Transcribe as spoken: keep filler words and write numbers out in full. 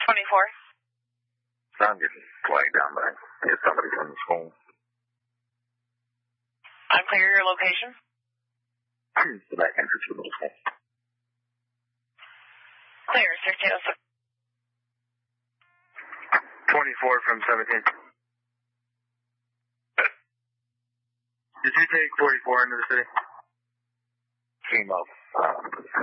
twenty-four. I'm getting flagged down by if somebody from the school. Unclear your location? The back entrance to the middle school. Clear, sixteen oh six. twenty-four from seventeen. Did you take forty-four into the city? Came up uh,